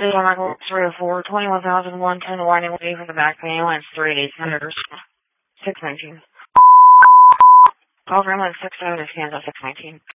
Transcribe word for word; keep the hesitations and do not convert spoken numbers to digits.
State on Michael three oh four, twenty-one thousand one ten, the winding way from the back of the ambulance, three eighty Senators, six nineteen. Call for ambulance six seven is Kansas, six nineteen.